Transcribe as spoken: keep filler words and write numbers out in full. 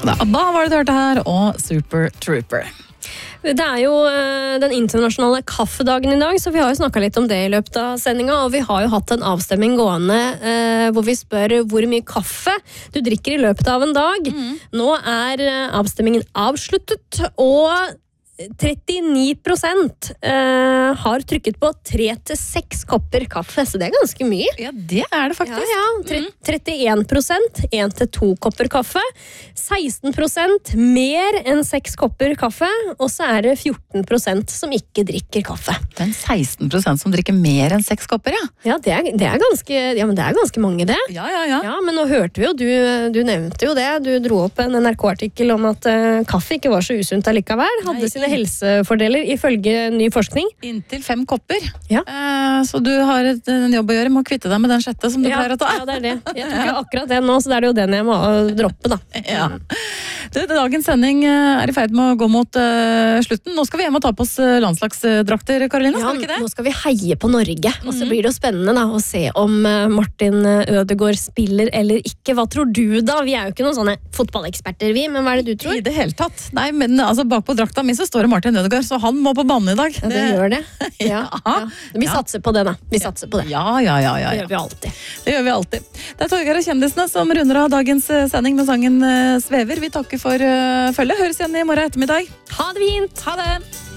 Det er ABBA var det du hørte her, og Super Trooper. Det er jo uh, den internasjonale kaffedagen i dag, så vi har jo snakket litt om det i løpet av sendingen, og vi har jo hatt en avstemming gående uh, hvor vi spør hvor mye kaffe du drikker i løpet av en dag. Mm. Nå er uh, avstemmingen avsluttet, og trettini prosent uh, har trykket på tre til seks kopper kaffe, så det er ganske mye. Ja, det er det faktisk. Ja, ja. trettien prosent, en til to kopper kaffe. seksten prosent mer enn seks kopper kaffe, og så er det fjorten prosent som ikke drikker kaffe. Det er seksten prosent som drikker mer enn seks kopper, ja. Ja, det er, det er, ganske, ja, men det er ganske mange det. Ja, ja, ja. Ja, men nå hørte vi jo, du, du nevnte jo det, du dro opp en N R K-artikkel om at uh, kaffe ikke var så usunt allikevel, hadde Nei. sine helsefordeler ifølge ny forskning. Inntil fem kopper. Ja. Eh, så du har et, en jobb å gjøre med å kvitte deg med den sjette som du ja, pleier å ta. Ja, det er det. Jeg tok jo akkurat den nå, så det er det jo den jeg må droppe, da. Ja. Du, dagens sending er i ferd med å gå mot uh, slutten. Nå skal vi hjem og ta på oss landslagsdrakter, Karoline, ja, skal vi ikke det? Nå skal vi heie på Norge, og så blir det jo spennende da, å se om Martin Ødegaard spiller eller ikke. Hva tror du da? Vi er jo ikke noen sånne fotballeksperter, vi, men hva er det du tror? I det hele tatt. Nei, men altså, bak på drakta mi så står det Martin Ødegaard, så han må på banen i dag. Ja, det, det gjør det. Ja, ja. Vi ja. satser på det, da. Vi satser på det. Ja, ja, ja, ja, ja. Det gjør vi alltid. Det gjør vi alltid. Det er Torgeir og kjendisene som runder av dagens sending med sangen Svever. Vi takker for uh, følget. Høres igjen i morgen ettermiddag. Ha det fint! Ha det!